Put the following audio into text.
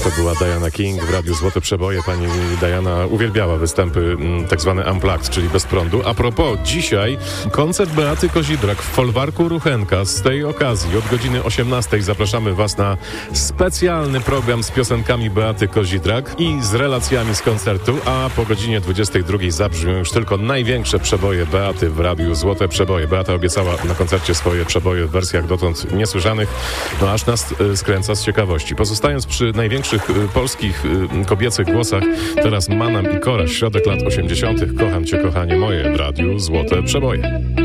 To była Diana King w Radiu Złote Przeboje. Pani Diana uwielbiała występy tak zwane unplugged, czyli bez prądu. A propos, dzisiaj koncert Beaty Kozidrak w folwarku Ruchenka. Z tej okazji od godziny 18 zapraszamy Was na specjalny program z piosenkami Beaty Kozidrak i z relacjami z koncertu, a po godzinie 22 zabrzmią już tylko największe przeboje Beaty w Radiu Złote Przeboje. Beata obiecała na koncercie swoje przeboje w wersjach dotąd niesłyszanych, no aż nas skręca z ciekawości. Pozostając przy największych polskich kobiecych głosach, teraz Manam i Kora, środek lat 80. Kocham Cię, kochanie moje w Radiu Złote Przeboje.